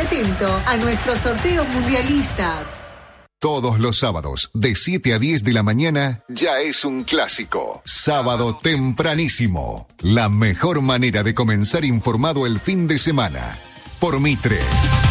atento a nuestros sorteos mundialistas. Todos los sábados, de 7 a 10 de la mañana, ya es un clásico. Sábado tempranísimo. La mejor manera de comenzar informado el fin de semana. Por Mitre.